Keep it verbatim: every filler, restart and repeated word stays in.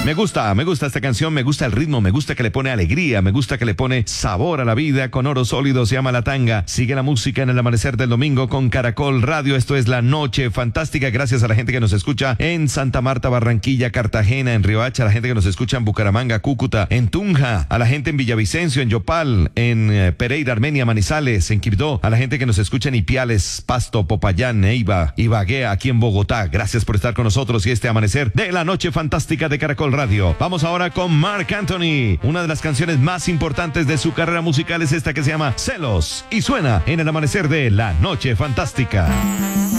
Me gusta, me gusta esta canción, me gusta el ritmo, me gusta que le pone alegría, me gusta que le pone sabor a la vida. Con oro sólido se llama La Tanga. Sigue la música en el amanecer del domingo con Caracol Radio. Esto es La Noche Fantástica. Gracias a la gente que nos escucha en Santa Marta, Barranquilla, Cartagena, en Riohacha, a la gente que nos escucha en Bucaramanga, Cúcuta, en Tunja, a la gente en Villavicencio, en Yopal, en eh, Pereira, Armenia, Manizales, en Quibdó, a la gente que nos escucha en Ipiales, Pasto, Popayán, Neiva, Ibagué, aquí en Bogotá. Gracias por estar con nosotros y este amanecer de La Noche Fantástica de Caracol Radio. Vamos ahora con Marc Anthony. Una de las canciones más importantes de su carrera musical es esta que se llama Celos y suena en el amanecer de La Noche Fantástica.